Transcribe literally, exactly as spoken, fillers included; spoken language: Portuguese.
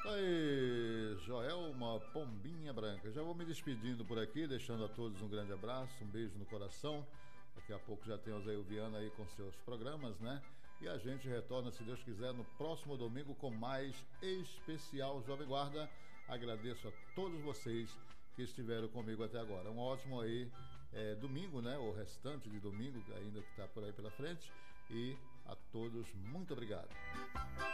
Aí, Joelma Pombinha Branca. Já vou me despedindo por aqui, deixando a todos um grande abraço, um beijo no coração. Daqui a pouco já temos aí o Viana aí com seus programas, né? E a gente retorna, se Deus quiser, no próximo domingo com mais Especial Jovem Guarda. Agradeço a todos vocês que estiveram comigo até agora. Um ótimo aí é, domingo, né? O restante de domingo, ainda que está por aí pela frente. E a todos, muito obrigado.